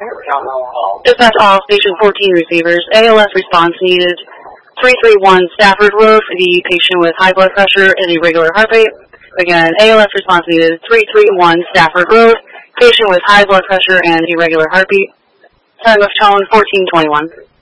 Dispatch all station 14 receivers. ALS response needed. 331 Stafford Road for the patient with high blood pressure and irregular heart rate. Again, ALS response needed. 331 Stafford Road, patient with high blood pressure and irregular heartbeat. Time of tone 1421.